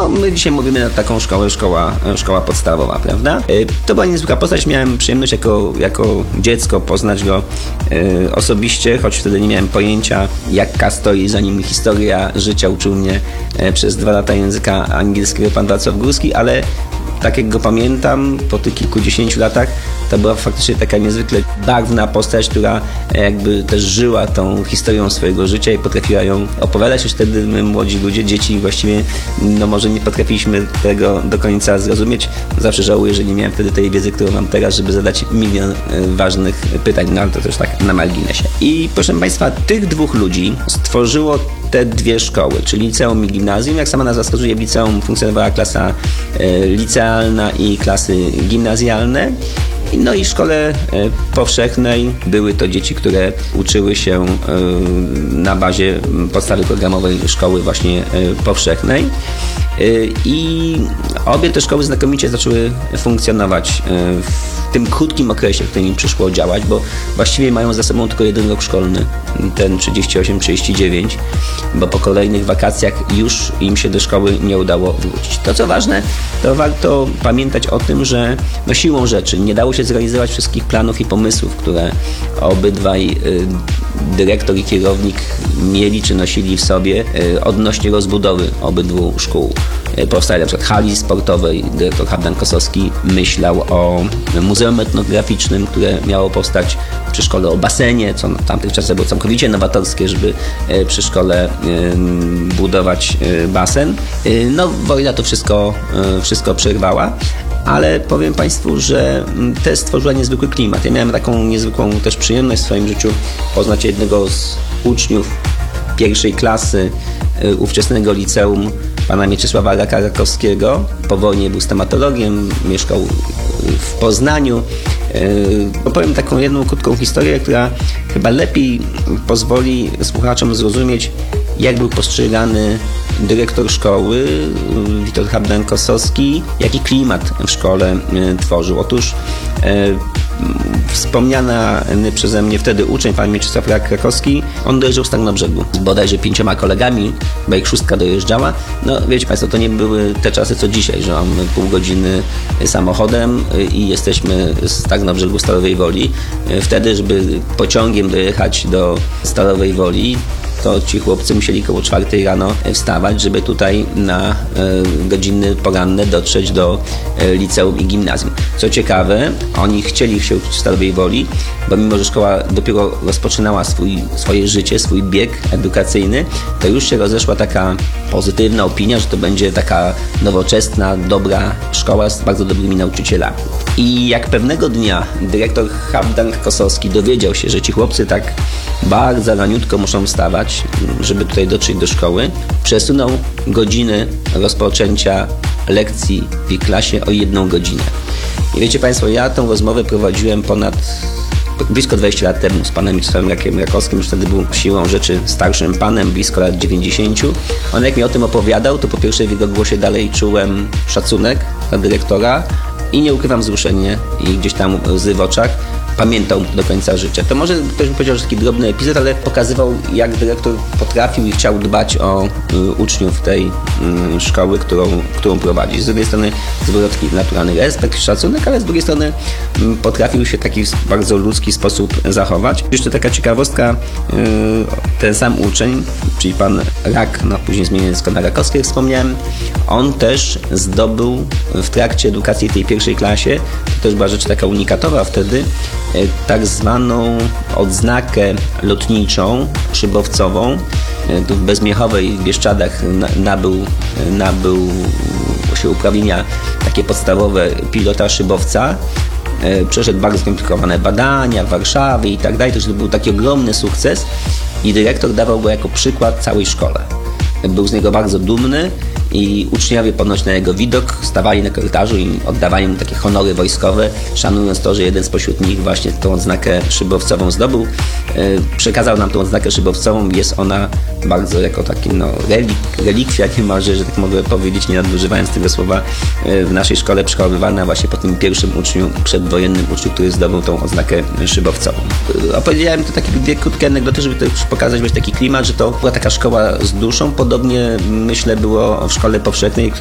No, my dzisiaj mówimy na taką szkołę, szkoła podstawowa, prawda? To była niezwykła postać, miałem przyjemność jako dziecko poznać go osobiście, choć wtedy nie miałem pojęcia, jaka stoi za nim historia życia. Uczył mnie przez 2 lata języka angielskiego pan Wacław Górski, ale tak jak go pamiętam, po tych kilkudziesięciu latach, to była faktycznie taka niezwykle barwna postać, która jakby też żyła tą historią swojego życia i potrafiła ją opowiadać. Już wtedy my, młodzi ludzie, dzieci, właściwie no może nie potrafiliśmy tego do końca zrozumieć. Zawsze żałuję, że nie miałem wtedy tej wiedzy, którą mam teraz, żeby zadać milion ważnych pytań, no ale to też tak na marginesie. I proszę Państwa, tych 2 ludzi stworzyło te 2 szkoły, czyli liceum i gimnazjum. Jak sama nazwa wskazuje, w liceum funkcjonowała klasa licealna i klasy gimnazjalne. No i w szkole powszechnej były to dzieci, które uczyły się na bazie podstawy programowej szkoły właśnie powszechnej. I obie te szkoły znakomicie zaczęły funkcjonować w tym krótkim okresie, w którym im przyszło działać, bo właściwie mają za sobą tylko 1 rok szkolny, ten 38-39, bo po kolejnych wakacjach już im się do szkoły nie udało wrócić. To co ważne, to warto pamiętać o tym, że no siłą rzeczy nie dało się zrealizować wszystkich planów i pomysłów, które obydwaj dyrektor i kierownik mieli czy nosili w sobie odnośnie rozbudowy obydwu szkół. Powstałej na przykład hali sportowej. Dyrektor Habdan Kosowski myślał o muzeum etnograficznym, które miało powstać przy szkole, o basenie, co w tamtych czasach było całkowicie nowatorskie, żeby przy szkole budować basen. No wojna to wszystko przerwała. Ale powiem Państwu, że też stworzyła niezwykły klimat. Ja miałem taką niezwykłą też przyjemność w swoim życiu poznać jednego z uczniów 1. klasy ówczesnego liceum, pana Mieczysława Raka-Rakowskiego. Po wojnie był stomatologiem, mieszkał w Poznaniu. Opowiem taką jedną krótką historię, która chyba lepiej pozwoli słuchaczom zrozumieć, jak był postrzegany dyrektor szkoły, Witold Habdan-Kosowski, jaki klimat w szkole tworzył. Otóż wspomniany przeze mnie wtedy uczeń, pan Mieczysław Krakowski, on dojeżdżał z Tarnobrzegu z bodajże 5 kolegami, bo ich 6 dojeżdżała. No wiecie Państwo, to nie były te czasy co dzisiaj, że mamy pół godziny samochodem i jesteśmy z Tarnobrzegu, Stalowej Woli. Wtedy, żeby pociągiem dojechać do Stalowej Woli, to ci chłopcy musieli koło 4 rano wstawać, żeby tutaj na godziny poranne dotrzeć do liceum i gimnazjum. Co ciekawe, oni chcieli się uczyć w Stalowej Woli, bo mimo, że szkoła dopiero rozpoczynała swoje życie, swój bieg edukacyjny, to już się rozeszła taka pozytywna opinia, że to będzie taka nowoczesna, dobra szkoła z bardzo dobrymi nauczycielami. I jak pewnego dnia dyrektor Habdan Kosowski dowiedział się, że ci chłopcy tak bardzo raniutko muszą wstawać, żeby tutaj dotrzeć do szkoły, przesunął godziny rozpoczęcia lekcji w ich klasie o 1 godzinę. I wiecie Państwo, ja tą rozmowę prowadziłem blisko 20 lat temu z panem Mieczysławem Rakowskim, już wtedy był siłą rzeczy starszym panem, blisko lat 90. On jak mi o tym opowiadał, to po pierwsze w jego głosie dalej czułem szacunek dla dyrektora i nie ukrywam wzruszenie i gdzieś tam łzy w oczach. Pamiętał do końca życia. To może ktoś by powiedział, że taki drobny epizod, ale pokazywał, jak dyrektor potrafił i chciał dbać o uczniów tej szkoły, którą prowadzi. Z jednej strony był taki naturalny respekt, szacunek, ale z drugiej strony potrafił się w taki bardzo ludzki sposób zachować. Jeszcze taka ciekawostka, ten sam uczeń, czyli pan Rak, no później zmieniony na Rakowski, jak wspomniałem, on też zdobył w trakcie edukacji tej 1. klasie, to też była rzecz taka unikatowa wtedy, tak zwaną odznakę lotniczą, szybowcową. Tu w Bezmiechowej, w Bieszczadach nabył się uprawnienia takie podstawowe pilota szybowca. Przeszedł bardzo skomplikowane badania w Warszawie i tak dalej. To był taki ogromny sukces i dyrektor dawał go jako przykład całej szkole. Był z niego bardzo dumny i uczniowie ponoć na jego widok stawali na korytarzu i oddawali mu takie honory wojskowe, szanując to, że jeden spośród nich właśnie tą odznakę szybowcową zdobył. Przekazał nam tą odznakę szybowcową, jest ona bardzo jako taki relikwia niemalże, że tak mogę powiedzieć, nie nadużywając tego słowa, w naszej szkole przechowywana właśnie po tym pierwszym uczniu, przedwojennym uczniu, który zdobył tą odznakę szybowcową. Opowiedziałem to takie 2 krótkie anegdoty, żeby to już pokazać taki klimat, że to była taka szkoła z duszą. Podobnie myślę było w szkole powszechnej,